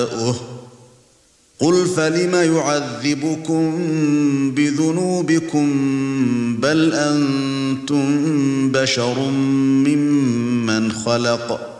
قُلْ فَلِمَ يُعَذِّبُكُم بِذُنُوبِكُمْ بَلْ أَنْتُمْ بَشَرٌ مِّمَّنْ خَلَقَ